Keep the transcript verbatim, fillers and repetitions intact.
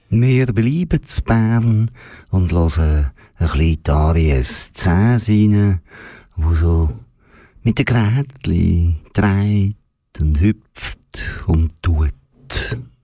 Wir bleiben zu Bern und hören ein bisschen die Aries zehn rein, wo so mit den Grätchen dreht und hüpft und tut.